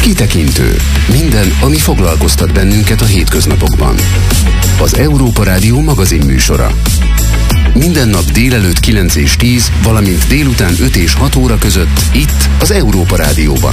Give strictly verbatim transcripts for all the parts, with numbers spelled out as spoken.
Kitekintő. Minden, ami foglalkoztat bennünket a hétköznapokban. Az Európa Rádió magazin műsora. Minden nap délelőtt kilenc és tíz, valamint délután öt és hat óra között itt az Európa Rádióban.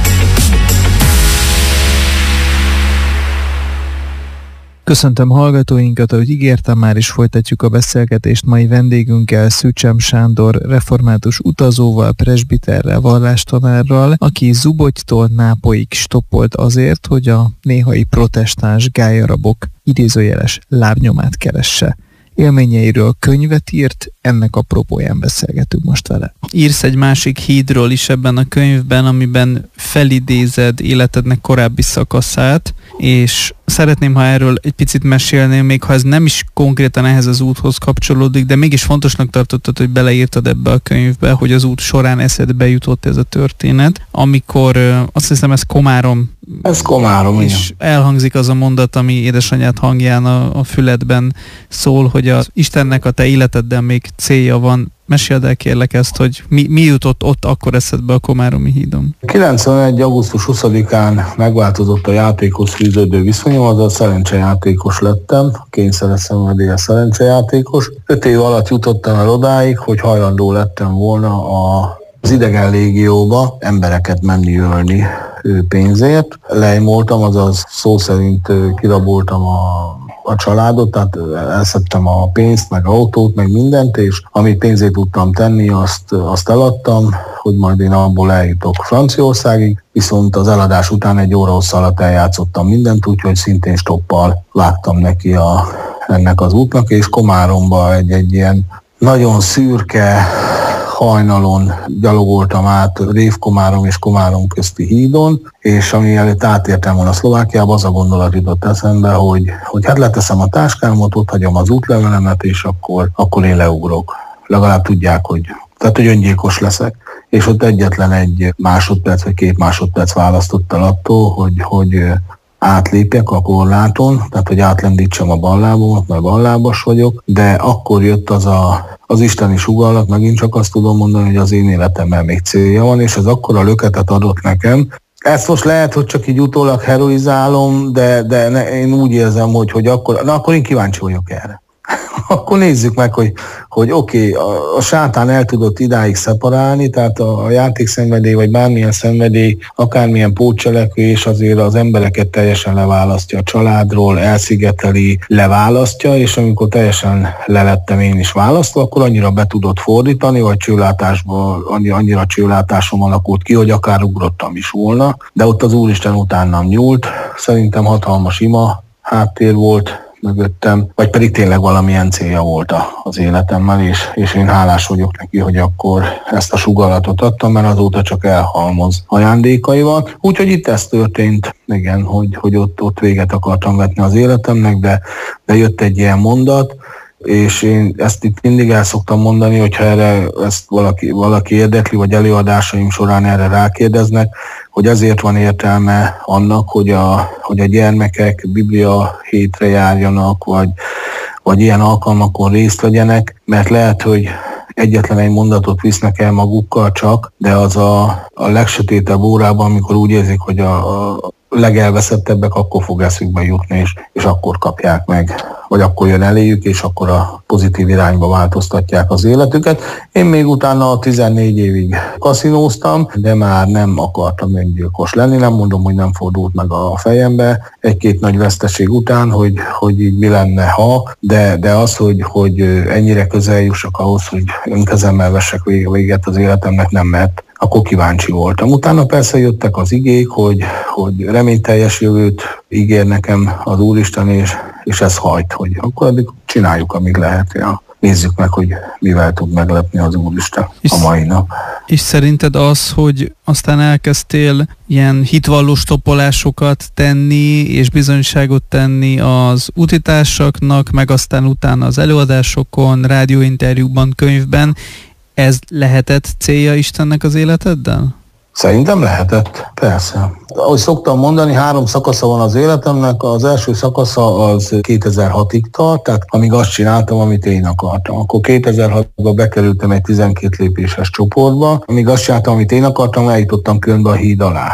Köszöntöm hallgatóinkat, ahogy ígértem, már is folytatjuk a beszélgetést mai vendégünkkel, Szűcsem Sándor református utazóval, presbiterrel, vallástanárral, aki Zubogytól Nápolyig stoppolt azért, hogy a néhai protestáns gályarabok idézőjeles lábnyomát keresse. Élményeiről könyvet írt, ennek apropóján beszélgetünk most vele. Írsz egy másik hídról is ebben a könyvben, amiben felidézed életednek korábbi szakaszát, és szeretném, ha erről egy picit mesélnél, még ha ez nem is konkrétan ehhez az úthoz kapcsolódik, de mégis fontosnak tartottad, hogy beleírtad ebbe a könyvbe, hogy az út során eszedbe jutott ez a történet, amikor azt hiszem ez Komárom. Ez Komárom, és igen. Elhangzik az a mondat, ami édesanyád hangján a, a füledben szól, hogy az Istennek a te életeddel még célja van. Meséld el kérlek ezt, hogy mi, mi jutott ott akkor eszedbe a Komáromi hídon? kilencvenegy. augusztus huszadikán megváltozott a játékhoz fűződő viszonyom, azaz szerencsejátékos lettem, kényszeres szenvedélyes szerencsejátékos. Öt év alatt jutottam el odáig, hogy hajlandó lettem volna a az idegen légióba embereket menni ölni pénzért. Lejmoltam, azaz szó szerint kiraboltam a, a családot, tehát elszedtem a pénzt, meg autót, meg mindent, és amit pénzét tudtam tenni, azt, azt eladtam, hogy majd én abból eljutok Franciaországig, viszont az eladás után egy óra hosszá alatt eljátszottam mindent, úgyhogy szintén stoppal vágtam neki a, ennek az útnak, és Komáromba egy, egy ilyen nagyon szürke hajnalon gyalogoltam át Révkomárom és Komárom közti hídon, és ami előtt átértem volna Szlovákiába, az a gondolat jutott eszembe, hogy, hogy hát leteszem a táskámat, ott hagyom az útlevelemet, és akkor, akkor én leugrok. Legalább tudják, hogy, tehát, hogy öngyilkos leszek. És ott egyetlen egy másodperc, vagy két másodperc választott el attól, hogy, hogy átlépjek a korláton, tehát hogy átlendítsem a ballábomat, mert ballábas vagyok, de akkor jött az a, az isteni sugallak, megint csak azt tudom mondani, hogy az én életemben még célja van, és ez akkora löketet adott nekem. Ezt most lehet, hogy csak így utólag heroizálom, de, de ne, én úgy érzem, hogy, hogy akkor, na akkor én kíváncsi vagyok erre. Akkor nézzük meg, hogy, hogy oké, okay, a, a sátán el tudott idáig szeparálni, tehát a, a játékszenvedély, vagy bármilyen szenvedély, akármilyen pótcselekvés azért az embereket teljesen leválasztja a családról, elszigeteli, leválasztja, és amikor teljesen lelettem én is választva, akkor annyira be tudott fordítani, vagy csőlátásban, annyira csőlátásom alakult ki, hogy akár ugrottam is volna, de ott az Úristen utánam nyúlt, szerintem hatalmas ima háttér volt mögöttem, vagy pedig tényleg valamilyen célja volt az életemmel, és, és én hálás vagyok neki, hogy akkor ezt a sugallatot adtam, mert azóta csak elhalmoz ajándékaival. Úgyhogy itt ez történt, igen, hogy, hogy ott, ott véget akartam vetni az életemnek, de, de jött egy ilyen mondat, és én ezt itt mindig el szoktam mondani, hogyha erre ezt valaki, valaki érdekli, vagy előadásaim során erre rákérdeznek, hogy ezért van értelme annak, hogy a, hogy a gyermekek Biblia hétre járjanak, vagy, vagy ilyen alkalmakon részt vegyenek, mert lehet, hogy egyetlen egy mondatot visznek el magukkal csak, de az a, a legsötétebb órában, amikor úgy érzik, hogy a, a legelveszettebbek, akkor fog eszükbe jutni, és, és akkor kapják meg, vagy akkor jön eléjük, és akkor a pozitív irányba változtatják az életüket. Én még utána tizennégy évig kaszinóztam, de már nem akartam öngyilkos lenni, nem mondom, hogy nem fordult meg a fejembe egy-két nagy veszteség után, hogy, hogy így mi lenne, ha, de, de az, hogy, hogy ennyire közel jussak ahhoz, hogy önkezemmel vessek véget az életemnek, nem, mert akkor kíváncsi voltam. Utána persze jöttek az igék, hogy, hogy reményteljes jövőt ígér nekem az Úristen, és, és ez hajt, hogy akkor addig csináljuk, amíg lehet. Ja. Nézzük meg, hogy mivel tud meglepni az Úristen és, a mai nap. És szerinted az, hogy aztán elkezdtél ilyen hitvalló stoppolásokat tenni, és bizonyságot tenni az útitársaknak, meg aztán utána az előadásokon, rádióinterjúkban, könyvben, ez lehetett célja Istennek az életeddel? Szerintem lehetett, persze. Ahogy szoktam mondani, három szakasza van az életemnek. Az első szakasza az kétezer-hatig tart, tehát amíg azt csináltam, amit én akartam. Akkor kétezer-hatban bekerültem egy tizenkét lépéses csoportba, amíg azt csináltam, amit én akartam, eljutottam különben a híd alá.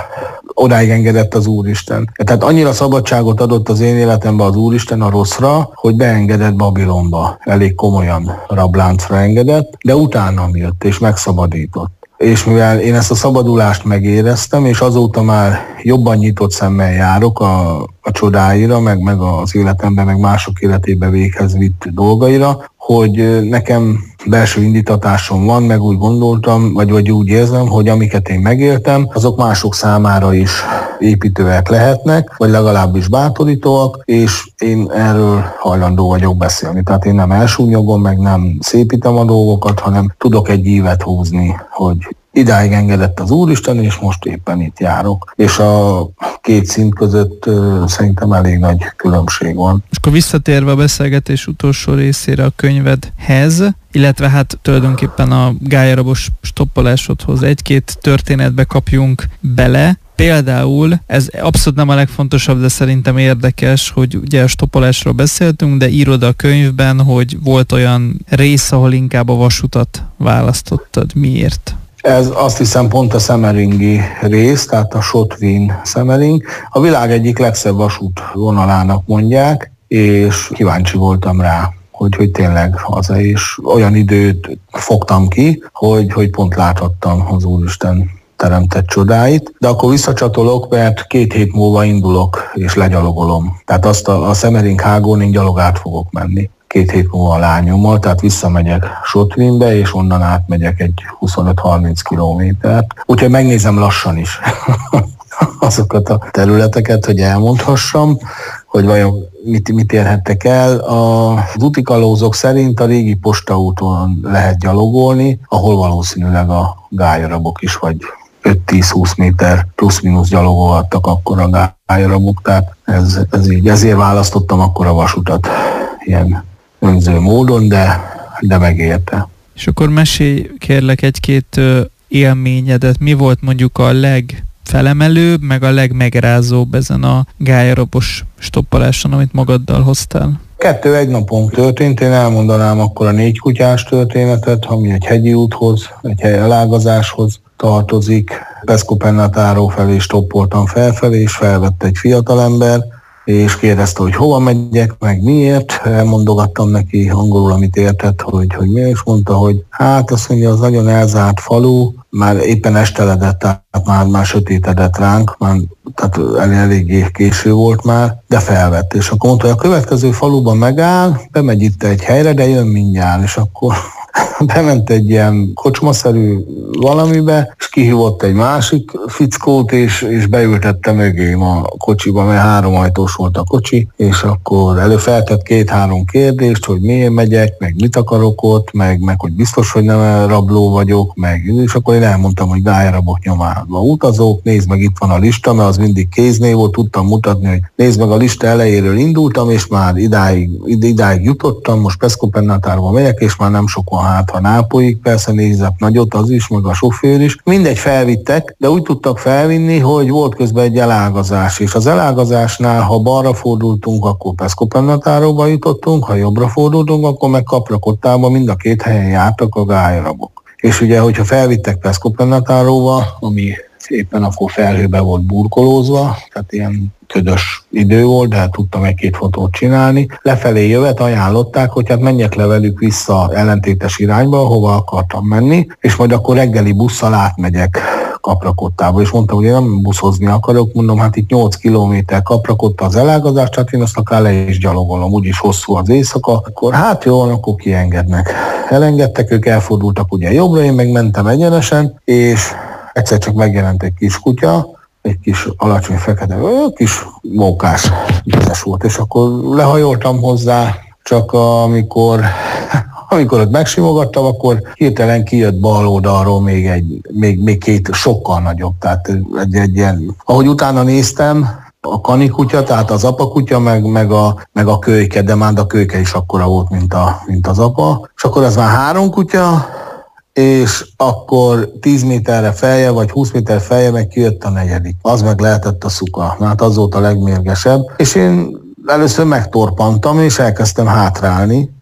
odáig engedett az Úristen. Tehát annyira szabadságot adott az én életembe az Úristen a rosszra, hogy beengedett Babilonba. Elég komolyan rabláncra engedett, de utána jött és megszabadított. És mivel én ezt a szabadulást megéreztem, és azóta már jobban nyitott szemmel járok a, a csodáira, meg, meg az életemben, meg mások életébe véghez vitt dolgaira, hogy nekem belső indítatásom van, meg úgy gondoltam, vagy, vagy úgy érzem, hogy amiket én megéltem, azok mások számára is építőek lehetnek, vagy legalábbis bátorítóak, és én erről hajlandó vagyok beszélni. Tehát én nem elsúnyogom, meg nem szépítem a dolgokat, hanem tudok egy ívet húzni, hogy idáig engedett az Úristen, és most éppen itt járok. És a két szint között uh, szerintem elég nagy különbség van. És akkor visszatérve a beszélgetés utolsó részére a könyvedhez, illetve hát tulajdonképpen a gályarabos stoppolásodhoz egy-két történetbe kapjunk bele. Például, ez abszolút nem a legfontosabb, de szerintem érdekes, hogy ugye a stoppolásról beszéltünk, de írod a könyvben, hogy volt olyan rész, ahol inkább a vasutat választottad. Miért? Ez azt hiszem pont a Semmeringi rész, tehát a Schottvin-Semmering. A világ egyik legszebb vasút vonalának mondják, és kíváncsi voltam rá, hogy, hogy tényleg az, és olyan időt fogtam ki, hogy, hogy pont láthattam az Úristen teremtett csodáit, de akkor visszacsatolok, mert két hét múlva indulok és legyalogolom. Tehát azt a, a Semmering hágón én gyalog át fogok menni. Két hét múlva a lányommal, tehát visszamegyek Schottvinbe, és onnan átmegyek egy huszonöt-harminc kilométert. Úgyhogy megnézem lassan is azokat a területeket, hogy elmondhassam, hogy vajon mit, mit érhettek el. Az útikalózok szerint a régi postaúton lehet gyalogolni, ahol valószínűleg a gályarabok is, vagy öt-tíz-húsz méter plusz-minusz gyalogolhattak akkor a gályarabok, tehát ez, ez így. Ezért választottam akkor a vasutat ilyen önző módon, de, de megérte. És akkor mesélj kérlek egy-két élményedet, mi volt mondjuk a legfelemelőbb, meg a legmegrázóbb ezen a gályarabos stoppaláson, amit magaddal hoztál? Kettő egy napon történt, én elmondanám akkor a négy kutyás történetet, ami egy hegyi úthoz, egy elágazáshoz tartozik. Pescopennatáról felé stoppoltam felfelé, és felvett egy fiatalember, és kérdezte, hogy hova megyek, meg miért. Elmondogattam neki angolul, amit értett, hogy, hogy miért, és mondta, hogy hát azt mondja, az nagyon elzárt falu, már éppen esteledett, tehát már, már sötétedett ránk, már, tehát eléggé késő volt már, de felvett. És akkor mondta, hogy a következő faluban megáll, bemegy itt egy helyre, de jön mindjárt, és akkor bement egy ilyen kocsmaszerű valamibe, és kihívott egy másik fickót, és, és beültette mögém a kocsiba, mert háromajtós volt a kocsi, és akkor előfeltett két-három kérdést, hogy miért megyek, meg mit akarok ott, meg, meg hogy biztos, hogy nem rabló vagyok, meg, és akkor én elmondtam, hogy gályarabok nyomába utazók, nézd meg, itt van a lista, mert az mindig kéznél volt, tudtam mutatni, hogy nézd meg, a lista elejéről indultam, és már idáig, idáig jutottam, most Pescopennatárba megyek, és már nem sok van hát, ha Nápolyig, persze nézzek nagyot az is, meg a sofőr is. Mindegy, felvittek, de úgy tudtak felvinni, hogy volt közben egy elágazás, és az elágazásnál, ha balra fordultunk, akkor Pescopennatáróba jutottunk, ha jobbra fordultunk, akkor meg Kaprakottába mind a két helyen jártak a gályarabok. És ugye, hogyha felvittek Pescopennatáróba, ami éppen akkor felhőbe volt burkolózva, tehát ilyen ködös idő volt, de hát tudtam egy-két fotót csinálni. Lefelé jövet ajánlották, hogy hát menjek le velük vissza ellentétes irányba, ahova akartam menni, és majd akkor reggeli busszal átmegyek Kaprakottába, és mondtam, hogy én nem buszozni akarok, mondom, hát itt nyolc kilométer Kaprakotta az elágazás, tehát én azt akár le is gyalogolom, úgyis hosszú az éjszaka, akkor hát jó, akkor kiengednek. Elengedtek, ők elfordultak ugye jobbra, én meg mentem egyenesen, és egyszer csak megjelent egy kis kutya, egy kis alacsony fekete, kis mókás vizes volt, és akkor lehajoltam hozzá, csak amikor, amikor ott megsimogattam, akkor hirtelen kijött bal oldalról még, egy, még, még két sokkal nagyobb, tehát egy, egy ilyen, ahogy utána néztem, a kanikutya, tehát az apakutya, meg, meg, a, meg a kölyke, de már a kölyke is akkora volt, mint, a, mint az apa, és akkor az már három kutya, és akkor tíz méterre felje, vagy húsz méter felje meg kijött a negyedik. Az meg lehetett a szuka, hát az volt a legmérgesebb. És én először megtorpantam, és elkezdtem hátrálni,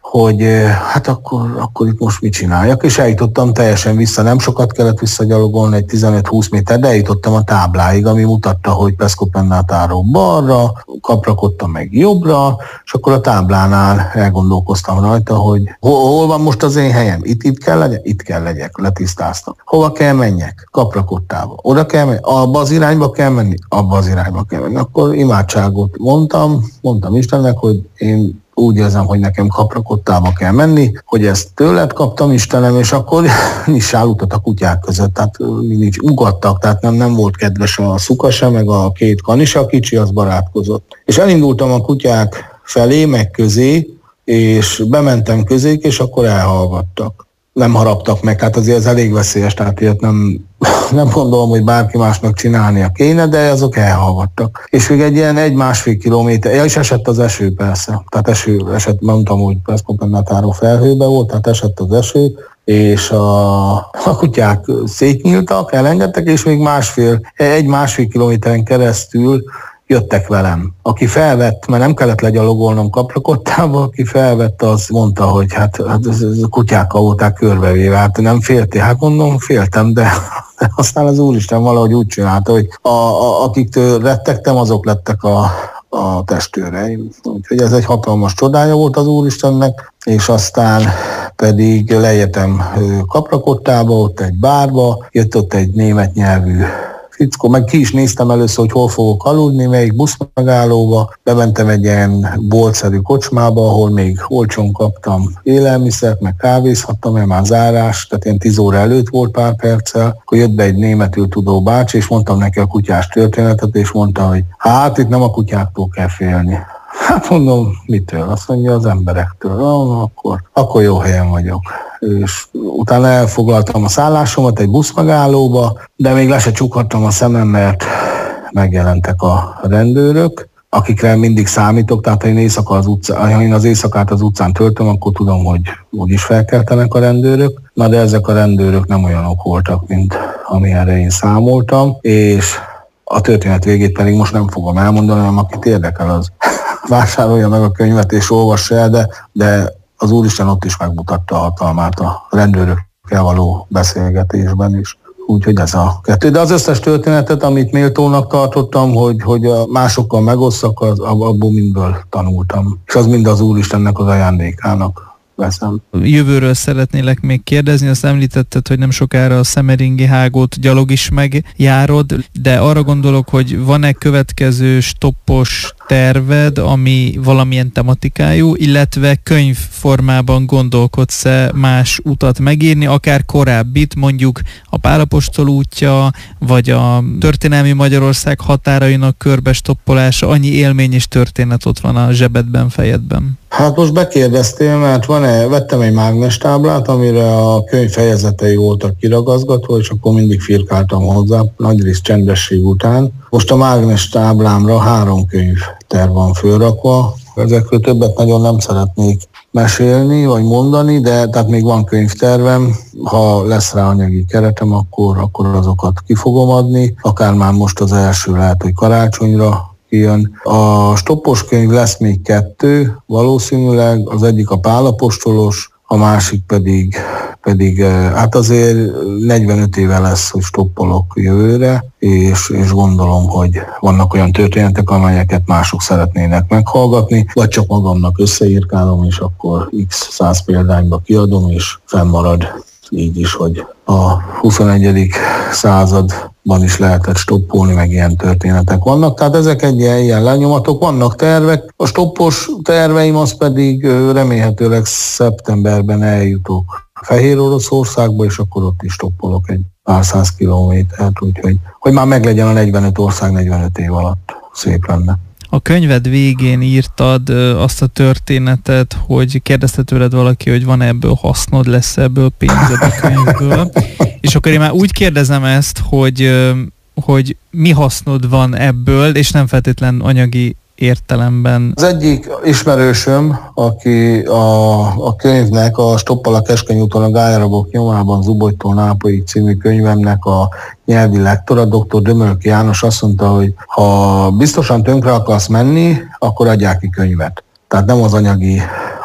hogy hát akkor, akkor itt most mit csináljak, és eljutottam teljesen vissza, nem sokat kellett visszagyalogolni, egy tizenöt-húsz méter, de eljutottam a tábláig, ami mutatta, hogy Pescopennátáról balra, Capracotta meg jobbra, és akkor a táblánál elgondolkoztam rajta, hogy hol, hol van most az én helyem, itt, itt kell legyek, itt kell legyek, letisztáztam. Hova kell menjek? Capracottába. Oda kell menni? Abba az irányba kell menni? Abba az irányba kell menni. Akkor imádságot mondtam, mondtam Istennek, hogy én úgy érzem, hogy nekem Capracottába kell menni, hogy ezt tőled kaptam, Istenem, és akkor nyissál utat a kutyák között, tehát nincs ugattak, tehát nem, nem volt kedves a szuka sem, meg a két kanisa, a kicsi az barátkozott. És elindultam a kutyák felé, meg közé, és bementem közék, és akkor elhallgattak. Nem haraptak meg, hát azért ez elég veszélyes, tehát ilyet nem, nem gondolom, hogy bárki másnak csinálnia kéne, de azok elhallgattak. És még egy ilyen egy-másfél kilométer, ja, és esett az eső persze, tehát eső esett, mondtam, hogy Pescopennátáról felhőbe volt, tehát esett az eső, és a, a kutyák szétnyíltak, elengedtek, és még másfél, egy-másfél kilométeren keresztül jöttek velem. Aki felvett, mert nem kellett legyalogolnom Capracottába, aki felvett, az mondta, hogy hát, hát ez, ez a kutyákkal volták körbevéve, hát nem féltél, hát mondom, féltem, de aztán az Úristen valahogy úgy csinálta, hogy a, a, akiktől rettegtem, azok lettek a, a testőreim. Úgyhogy ez egy hatalmas csodája volt az Úristennek, és aztán pedig lejöttem Capracottába, ott egy bárba, jött ott egy német nyelvű fickó, meg ki is néztem először, hogy hol fogok aludni, melyik buszmegállóba, bementem egy ilyen boltszerű kocsmába, ahol még olcsón kaptam élelmiszert, meg kávézhattam, mert már zárás, tehát ilyen tíz óra előtt volt pár perccel, akkor jött be egy németül tudó bácsi, és mondtam neki a kutyás történetet, és mondta, hogy hát itt nem a kutyáktól kell félni. Hát mondom, mitől? Azt mondja, az emberektől. Na, akkor, akkor jó helyen vagyok. És utána elfoglaltam a szállásomat egy buszmegállóba, de még le se csukhattam a szemem, mert megjelentek a rendőrök, akikre mindig számítok, tehát ha én, éjszaka az utca, ha én az éjszakát az utcán töltöm, akkor tudom, hogy úgyis felkeltenek a rendőrök. Na de ezek a rendőrök nem olyanok voltak, mint amilyenre én számoltam, és a történet végét pedig most nem fogom elmondani, hanem akit érdekel, az vásárolja meg a könyvet és olvassa el, de, de az Úristen ott is megmutatta a hatalmát a rendőrökkel való beszélgetésben is. Úgyhogy ez a kettő. De az összes történetet, amit méltónak tartottam, hogy, hogy a másokkal megosszak, az, abból mindből tanultam. És az mind az Úristennek az ajándékának veszem. Jövőről szeretnélek még kérdezni, azt említetted, hogy nem sokára a Szemeringi hágót gyalog is megjárod, de arra gondolok, hogy van-e következő stoppos terved, ami valamilyen tematikájú, illetve könyvformában gondolkodsz-e más utat megírni, akár korábbit, mondjuk a Pál apostol útja, vagy a történelmi Magyarország határainak körbestoppolása, annyi élmény és történet ott van a zsebedben, fejedben. Hát most bekérdeztél, mert van-e, vettem egy mágnestáblát, amire a könyv fejezetei voltak kiragazgatva, és akkor mindig firkáltam hozzá, nagyrészt csendesség után. Most a mágnestáblámra három könyv terv van fölrakva, ezekről többet nagyon nem szeretnék mesélni, vagy mondani, de tehát még van könyvtervem, ha lesz rá anyagi keretem, akkor, akkor azokat ki fogom adni, akár már most az első lehet, hogy karácsonyra jön. A stoppos könyv lesz még kettő, valószínűleg az egyik a Pál apostolos, a másik pedig, pedig hát azért negyvenöt éve lesz, hogy stoppolok jövőre, és, és gondolom, hogy vannak olyan történetek, amelyeket mások szeretnének meghallgatni, vagy csak magamnak összeírkálom, és akkor x száz példányba kiadom, és fennmarad így is, hogy a huszonegyedik században is lehetett stoppolni, meg ilyen történetek vannak. Tehát ezek egy ilyen, ilyen lenyomatok, vannak tervek. A stoppos terveim az pedig remélhetőleg szeptemberben eljutok Fehér Oroszországba, és akkor ott is stoppolok egy pár száz kilométert, úgyhogy hogy már meglegyen a negyvenöt ország negyvenöt év alatt. Szép lenne. A könyved végén írtad azt a történetet, hogy kérdezte tőled valaki, hogy van ebből hasznod, lesz ebből pénzed a könyvből. És akkor én már úgy kérdezem ezt, hogy, hogy mi hasznod van ebből, és nem feltétlen anyagi értelemben. Az egyik ismerősöm, aki a, a könyvnek, a Stoppal a Keskeny úton a Gályarabok nyomában Zubolytól Nápolyig című könyvemnek a nyelvi lektora, doktor Dömölki János azt mondta, hogy ha biztosan tönkre akarsz menni, akkor adják ki könyvet. Tehát nem az anyagi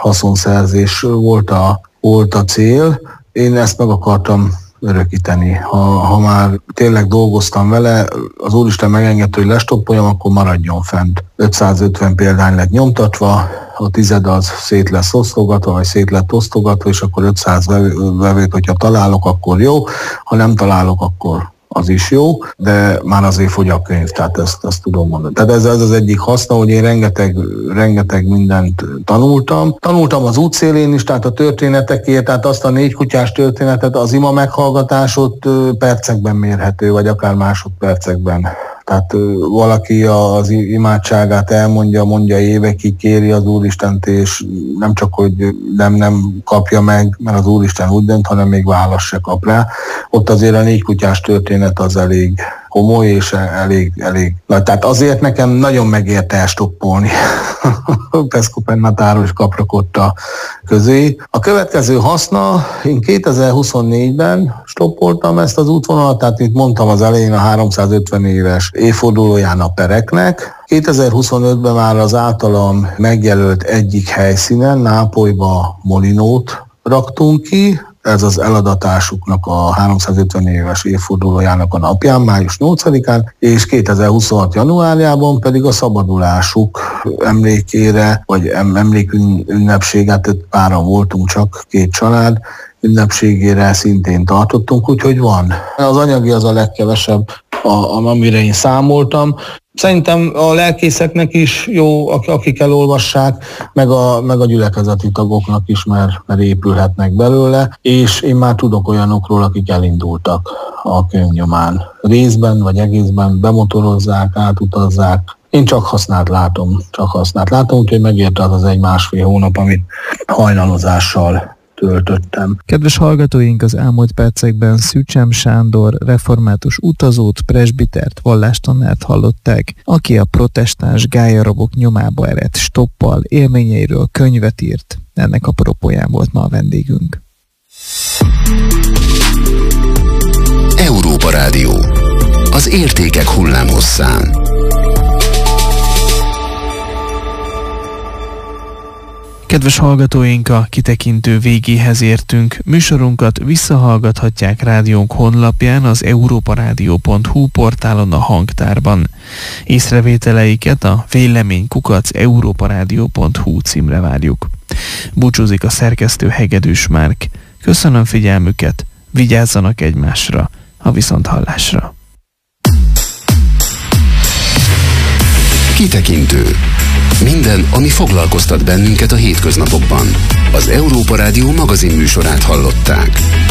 haszonszerzés volt a, volt a cél. Én ezt meg akartam örökíteni. Ha, ha már tényleg dolgoztam vele, az Úristen megengedte, hogy lestoppoljam, akkor maradjon fent. ötszázötven példány lett nyomtatva, a tized az szét lesz osztogatva, vagy szét lett osztogatva, és akkor ötszáz vevőt, hogyha találok, akkor jó, ha nem találok, akkor az is jó, de már azért fogy a könyv, tehát ezt, ezt tudom mondani. Tehát ez, ez az egyik haszna, hogy én rengeteg, rengeteg mindent tanultam. Tanultam az útszélén is, tehát a történetekért, tehát azt a négy kutyás történetet, az ima meghallgatásot percekben mérhető, vagy akár másodpercekben. Tehát valaki az imádságát elmondja, mondja évekig, kéri az Úristent, és nem csak, hogy nem, nem kapja meg, mert az Úristen úgy dönt, hanem még választ se kap rá. Ott azért a négy kutyás történet az elég komoly, és elég, elég nagy. Tehát azért nekem nagyon megérte elstoppolni Pescopennatáros Capracotta közé. A következő haszna, én kétezer-huszonnégyben stoppoltam ezt az útvonalat, tehát itt mondtam az elején a háromszázötven éves évfordulóján a pereknek. kétezer-huszonötben már az általam megjelölt egyik helyszínen, Nápolyba Molinót raktunk ki, ez az eladatásuknak a háromszázötven éves évfordulójának a napján, május nyolcadikán, és kétezer-huszonhat januárjában pedig a szabadulásuk emlékére, vagy emlékünnepséget, páran voltunk csak, két család, ünnepségére szintén tartottunk, úgyhogy van. Az anyagi az a legkevesebb, a, amire én számoltam. Szerintem a lelkészeknek is jó, akik elolvassák, meg a, meg a gyülekezeti tagoknak is, mert, mert épülhetnek belőle, és én már tudok olyanokról, akik elindultak a könyv nyomán. Részben vagy egészben bemotorozzák, átutazzák. Én csak hasznát látom, csak hasznát látom, úgyhogy megérte az az egy-másfél hónap, amit hajnalozással töltöttem. Kedves hallgatóink, az elmúlt percekben Szűcsem Sándor református utazót, presbitert, vallástanárt hallották, aki a protestáns gállyarabok nyomába eredt stoppal élményeiről könyvet írt. Ennek apropóján volt ma a vendégünk. Európa Rádió. Az értékek hullámhosszán. Kedves hallgatóink, a kitekintő végéhez értünk. Műsorunkat visszahallgathatják rádiónk honlapján, az európarádió pont hu portálon, a hangtárban. Észrevételeiket a vélemény kukac európarádió pont hu címre várjuk. Búcsúzik a szerkesztő Hegedűs Márk. Köszönöm figyelmüket, vigyázzanak egymásra, a viszonthallásra. Kitekintő. Minden, ami foglalkoztat bennünket a hétköznapokban. Az Európa Rádió magazin műsorát hallották.